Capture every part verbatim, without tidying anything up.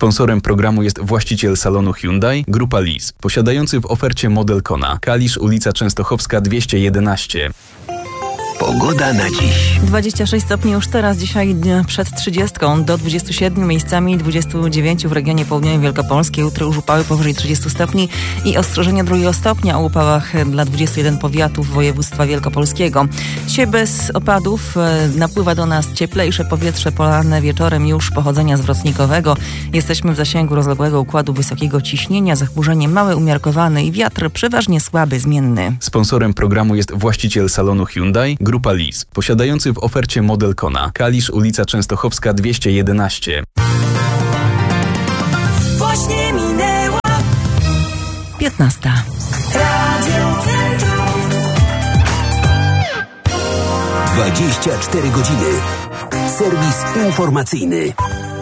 Sponsorem programu jest właściciel salonu Hyundai, Grupa Lease, posiadający w ofercie model Kona. Kalisz, ulica Częstochowska dwieście jedenaście. Pogoda na dziś. dwadzieścia sześć stopni już teraz, dzisiaj przed trzydziestką, do dwudziestu siedmiu, miejscami dwudziestu dziewięciu w regionie południowym Wielkopolskiej. Jutro już upały powyżej trzydziestu stopni i ostrzeżenia drugiego stopnia o upałach dla dwudziestu jeden powiatów województwa wielkopolskiego. Dzisiaj bez opadów, napływa do nas cieplejsze powietrze polarne wieczorem już pochodzenia zwrotnikowego. Jesteśmy w zasięgu rozległego układu wysokiego ciśnienia, zachmurzenie małe, umiarkowane i wiatr przeważnie słaby, zmienny. Sponsorem programu jest właściciel salonu Hyundai, Grupa Lease, posiadający w ofercie model Kona. Kalisz, ulica Częstochowska dwieście jedenaście. Właśnie minęła piętnasta. Radio Centrum. dwadzieścia cztery godziny. Serwis informacyjny.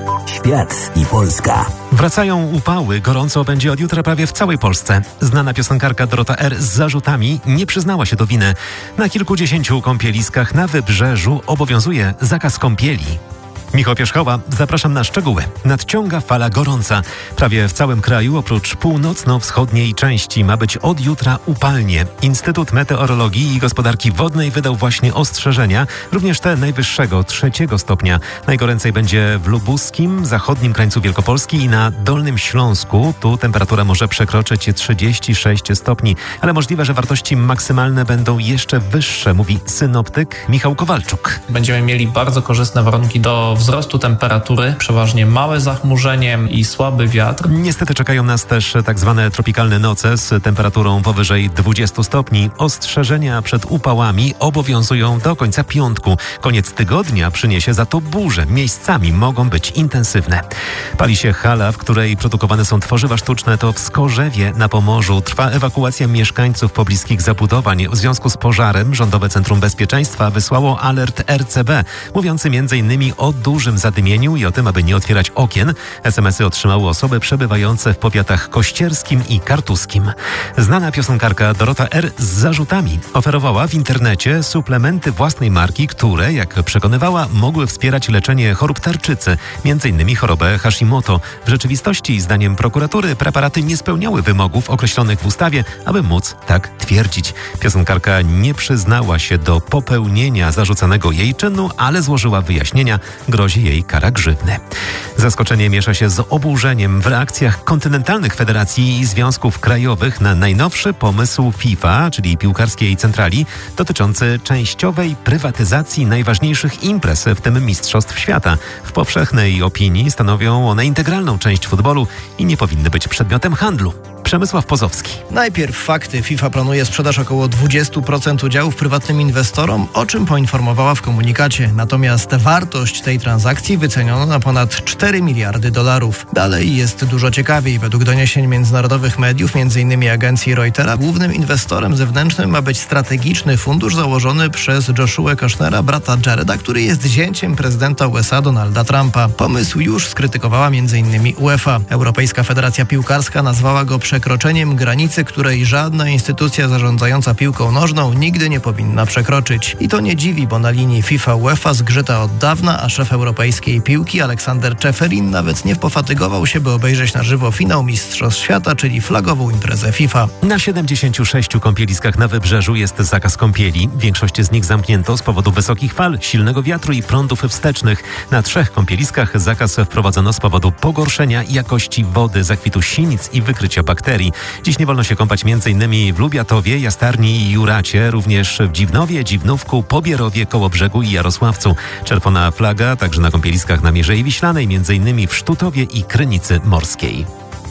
Świat i Polska. Wracają upały, gorąco będzie od jutra prawie w całej Polsce. Znana piosenkarka Dorota R. z zarzutami nie przyznała się do winy. Na kilkudziesięciu kąpieliskach na Wybrzeżu obowiązuje zakaz kąpieli. Michał Pierzchała, zapraszam na szczegóły. Nadciąga fala gorąca. Prawie w całym kraju oprócz północno-wschodniej części ma być od jutra upalnie. Instytut Meteorologii i Gospodarki Wodnej wydał właśnie ostrzeżenia, również te najwyższego, trzeciego stopnia. Najgoręcej będzie w lubuskim, zachodnim krańcu Wielkopolski i na Dolnym Śląsku. Tu temperatura może przekroczyć trzydzieści sześć stopni, ale możliwe, że wartości maksymalne będą jeszcze wyższe, mówi synoptyk Michał Kowalczuk. Będziemy mieli bardzo korzystne warunki do wzrostu temperatury, przeważnie małe zachmurzenie i słaby wiatr. Niestety czekają nas też tak zwane tropikalne noce z temperaturą powyżej dwudziestu stopni. Ostrzeżenia przed upałami obowiązują do końca piątku. Koniec tygodnia przyniesie za to burze. Miejscami mogą być intensywne. Pali się hala, w której produkowane są tworzywa sztuczne. To w Skorzewie na Pomorzu. Trwa ewakuacja mieszkańców pobliskich zabudowań. W związku z pożarem Rządowe Centrum Bezpieczeństwa wysłało alert R C B, mówiący m.in. o dużym zadymieniu i o tym, aby nie otwierać okien. es em esy otrzymały osoby przebywające w powiatach kościerskim i kartuskim. Znana piosenkarka Dorota R. z zarzutami oferowała w internecie suplementy własnej marki, które, jak przekonywała, mogły wspierać leczenie chorób tarczycy, m.in. chorobę Hashimoto. W rzeczywistości, zdaniem prokuratury, preparaty nie spełniały wymogów określonych w ustawie, aby móc tak twierdzić. Piosenkarka nie przyznała się do popełnienia zarzucanego jej czynu, ale złożyła wyjaśnienia. Grozi jej kara grzywny. Zaskoczenie miesza się z oburzeniem w reakcjach kontynentalnych federacji i związków krajowych na najnowszy pomysł FIFA, czyli piłkarskiej centrali, dotyczący częściowej prywatyzacji najważniejszych imprez, w tym Mistrzostw Świata. W powszechnej opinii stanowią one integralną część futbolu i nie powinny być przedmiotem handlu. Przemysław Pozowski. Najpierw fakty. FIFA planuje sprzedaż około dwadzieścia procent udziałów prywatnym inwestorom, o czym poinformowała w komunikacie. Natomiast wartość tej transakcji wyceniono na ponad cztery miliardy dolarów. Dalej jest dużo ciekawiej. Według doniesień międzynarodowych mediów, m.in. agencji Reutera, głównym inwestorem zewnętrznym ma być strategiczny fundusz założony przez Joshua Kushnera, brata Jareda, który jest zięciem prezydenta U S A Donalda Trumpa. Pomysł już skrytykowała m.in. UEFA. Europejska Federacja Piłkarska nazwała go przekroczeniem granicy, której żadna instytucja zarządzająca piłką nożną nigdy nie powinna przekroczyć. I to nie dziwi, bo na linii FIFA UEFA zgrzyta od dawna, a szef europejskiej piłki Aleksander Czeferin nawet nie pofatygował się, by obejrzeć na żywo finał Mistrzostw Świata, czyli flagową imprezę FIFA. Na siedemdziesięciu sześciu kąpieliskach na Wybrzeżu jest zakaz kąpieli. Większość z nich zamknięto z powodu wysokich fal, silnego wiatru i prądów wstecznych. Na trzech kąpieliskach zakaz wprowadzono z powodu pogorszenia jakości wody, zakwitu sinic i wykrycia bakterii. Dziś nie wolno się kąpać m.in. w Lubiatowie, Jastarni i Juracie, również w Dziwnowie, Dziwnówku, Pobierowie, Kołobrzegu i Jarosławcu. Czerwona flaga także na kąpieliskach na Mierzei Wiślanej, m.in. w Sztutowie i Krynicy Morskiej.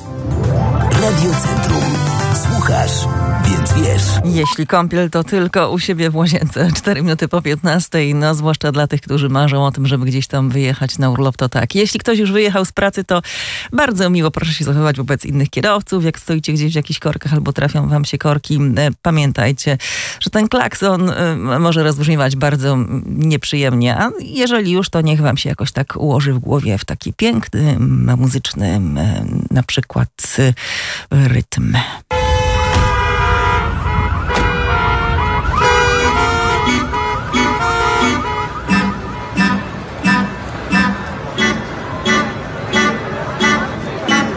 Radio Centrum. Słuchasz, więc wiesz. Jeśli kąpiel, to tylko u siebie w łazience. Cztery minuty po piętnastej, no zwłaszcza dla tych, którzy marzą o tym, żeby gdzieś tam wyjechać na urlop, to tak. Jeśli ktoś już wyjechał z pracy, to bardzo miło, proszę się zachowywać wobec innych kierowców. Jak stoicie gdzieś w jakichś korkach albo trafią wam się korki, pamiętajcie, że ten klakson może rozbrzmiewać bardzo nieprzyjemnie, a jeżeli już, to niech wam się jakoś tak ułoży w głowie w taki piękny, muzyczny na przykład rytm.